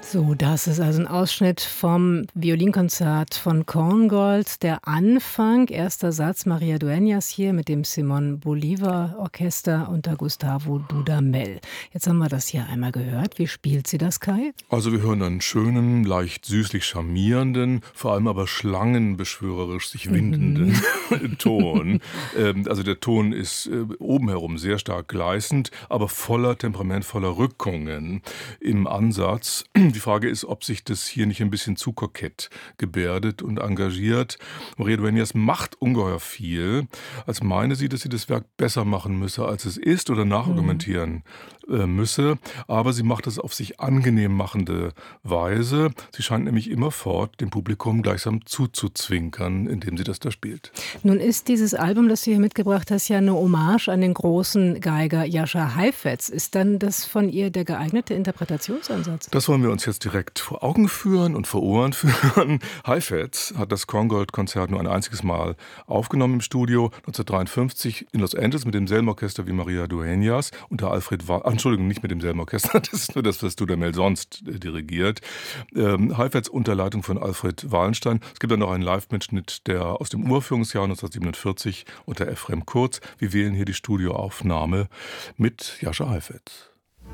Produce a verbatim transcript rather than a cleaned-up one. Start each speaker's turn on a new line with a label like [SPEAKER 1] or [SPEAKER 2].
[SPEAKER 1] So, das ist also ein Ausschnitt vom Violinkonzert von Korngold. Der Anfang, erster Satz, Maria Dueñas hier mit dem Simón Bolívar Orchester unter Gustavo Dudamel. Jetzt haben wir das hier einmal gehört. Wie spielt sie das, Kai?
[SPEAKER 2] Also wir hören einen schönen, leicht süßlich charmierenden, vor allem aber schlangenbeschwörerisch sich windenden mhm. Ton. Ähm, also der Ton ist äh, oben herum sehr stark gleißend, aber voller Temperament, voller Rückungen im Ansatz. Die Frage ist, ob sich das hier nicht ein bisschen zu kokett gebärdet und engagiert. Maria Dueñas macht ungeheuer viel, als meine sie, dass sie das Werk besser machen müsse, als es ist oder nachargumentieren mhm. äh, müsse. Aber sie macht es auf sich angenehm machende Weise. Sie scheint nämlich immerfort dem Publikum gleichsam zuzuzwinkern, indem sie das da spielt.
[SPEAKER 1] Nun ist dieses Album, das du hier mitgebracht hast, ja eine Hommage an den großen Geiger Jascha Heifetz. Ist dann das von ihr der geeignete Interpretationsansatz?
[SPEAKER 2] Das wollen wir uns jetzt direkt vor Augen führen und vor Ohren führen. Heifetz hat das Korngold-Konzert nur ein einziges Mal aufgenommen im Studio, neunzehnhundertdreiundfünfzig in Los Angeles mit demselben Orchester wie Maria Dueñas, unter Alfred Wa- Entschuldigung, nicht mit demselben Orchester, das ist nur das, was Dudamel sonst äh, dirigiert. Ähm, Heifetz unter Leitung von Alfred Wallenstein. Es gibt dann noch einen Live-Mitschnitt, der aus dem Uraufführungsjahr neunzehnhundertsiebenundvierzig unter Ephrem Kurz. Wir wählen hier die Studioaufnahme mit Jascha Heifetz.